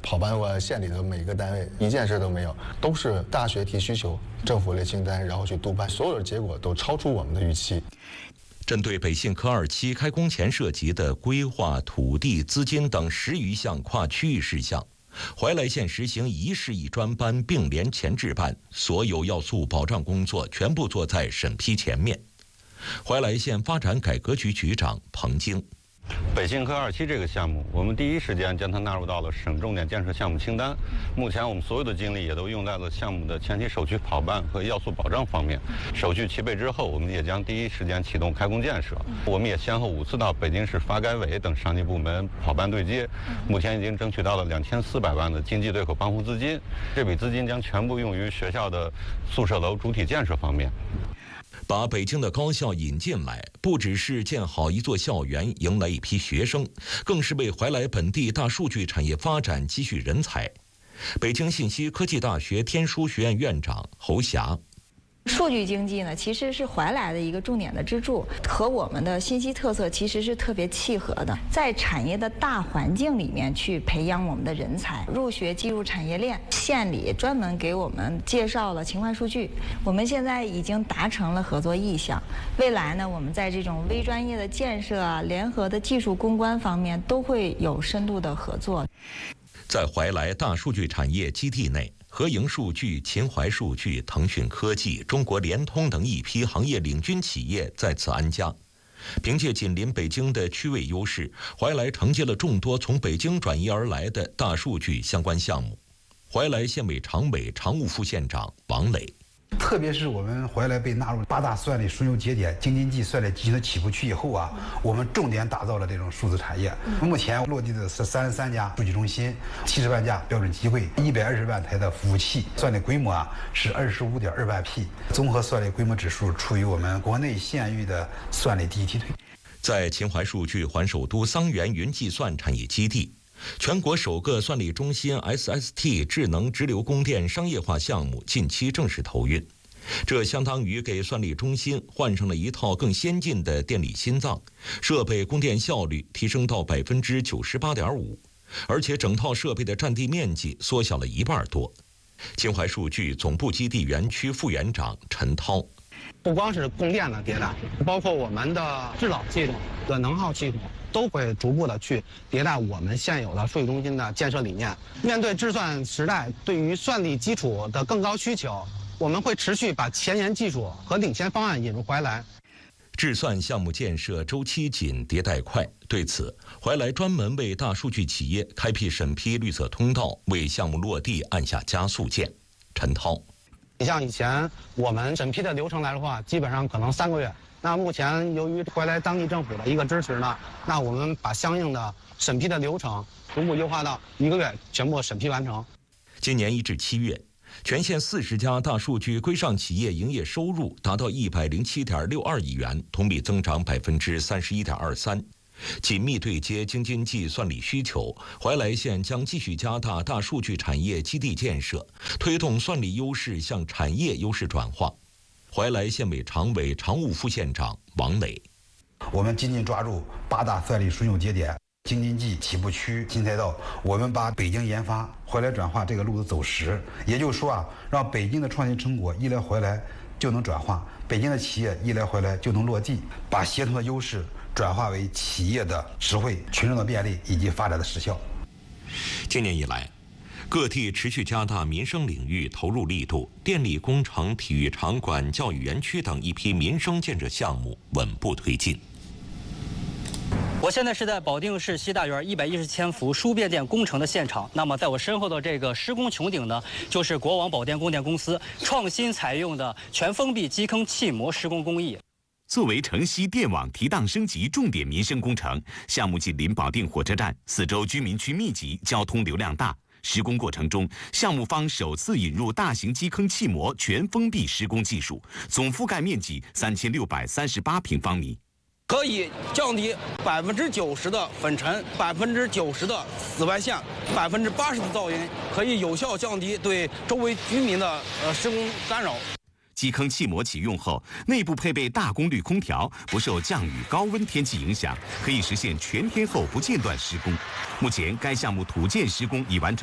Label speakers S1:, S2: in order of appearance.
S1: 跑班我县里的每个单位一件事都没有，都是大学提需求，政府列清单，然后去督办，所有的结果都超出我们的预期。
S2: 针对北信科2期开工前涉及的规划、土地、资金等10余项跨区域事项，怀来县实行一市一专班并联前置办，所有要素保障工作全部做在审批前面。怀来县发展改革局局长彭京。
S3: 北信科2期这个项目，我们第一时间将它纳入到了省重点建设项目清单。目前我们所有的精力也都用在了项目的前期手续跑办和要素保障方面。手续齐备之后，我们也将第一时间启动开工建设。我们也先后5次到北京市发改委等上级部门跑办对接，目前已经争取到了2400万的经济对口帮扶资金。这笔资金将全部用于学校的宿舍楼主体建设方面。
S2: 把北京的高校引进来，不只是建好一座校园，迎来一批学生，更是为怀来本地大数据产业发展积蓄人才。北京信息科技大学天书学院院长侯霞。
S4: 数据经济呢，其实是怀来的一个重点的支柱，和我们的信息特色其实是特别契合的。在产业的大环境里面去培养我们的人才，入学进入产业链。县里专门给我们介绍了勤快数据，我们现在已经达成了合作意向。未来呢，我们在这种微专业的建设啊、联合的技术攻关方面都会有深度的合作。
S2: 在怀来大数据产业基地内，合营数据、秦淮数据、腾讯科技、中国联通等一批行业领军企业在此安家。凭借紧邻北京的区位优势，怀来承接了众多从北京转移而来的大数据相关项目。怀来县委常委、常务副县长王磊。
S5: 特别是我们怀来被纳入8大算力枢纽节点京津冀算力集群的起步区以后啊，我们重点打造了这种数字产业。目前落地的是33家数据中心，70万架标准机柜，120万台的服务器，算力规模啊是25.2万 P， 综合算力规模指数处于我们国内县域的算力第一梯队。
S2: 在秦淮数据环首都桑园云计算产业基地，全国首个算力中心 SST 智能直流供电商业化项目近期正式投运，这相当于给算力中心换上了一套更先进的电力心脏，设备供电效率提升到98.5%，而且整套设备的占地面积缩小了1半多。秦淮数据总部基地园区副园长陈涛。
S6: 不光是供电的迭代，包括我们的制导系统的能耗系统，都会逐步的去迭代我们现有的数据中心的建设理念。面对智算时代对于算力基础的更高需求，我们会持续把前沿技术和领先方案引入怀来。
S2: 智算项目建设周期紧、迭代快，对此，怀来专门为大数据企业开辟审批绿色通道，为项目落地按下加速键。陈涛。
S6: 你像以前我们审批的流程来的话，基本上可能3个月。那目前由于怀来当地政府的一个支持呢，那我们把相应的审批的流程逐步优化到1个月全部审批完成。
S2: 今年1至7月，全县40家大数据规上企业营业收入达到107.62亿元，同比增长31.23%。紧密对接京津冀算力需求，怀来县将继续加大大数据产业基地建设，推动算力优势向产业优势转化。怀来县委常委、常务副县长王磊。
S5: 我们紧紧抓住8大算力枢纽节点京津冀起步区新赛道，我们把北京研发怀来转化这个路子走实，也就是说啊，让北京的创新成果一来怀来就能转化，北京的企业一来怀来就能落地，把协同的优势转化为企业的实惠、群众的便利以及发展的实效。
S2: 今年以来，各地持续加大民生领域投入力度，电力工程、体育场馆、教育园区等一批民生建设项目稳步推进。
S7: 我现在是在保定市西大园110千伏输变电工程的现场。那么在我身后的这个施工穹顶呢，就是国网宝电供电公司创新采用的全封闭基坑气膜施工工艺。
S8: 作为城西电网提档升级重点民生工程，项目紧邻保定火车站，四周居民区密集，交通流量大。施工过程中，项目方首次引入大型基坑气膜全封闭施工技术，总覆盖面积3638平方米。
S9: 可以降低90%的粉尘、90%的紫外线、80%的噪音，可以有效降低对周围居民的施工干扰。
S8: 基坑气膜启用后，内部配备大功率空调，不受降雨、高温天气影响，可以实现全天候不间断施工。目前，该项目土建施工已完成。